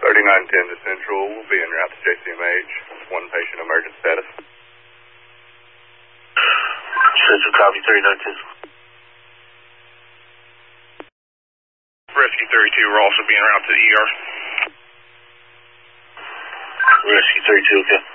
3910 to Central. We'll be en route to JCMH. One patient emergent status. Central copy 3910. Rescue 32, we're also being routed to the ER. Rescue 32, okay.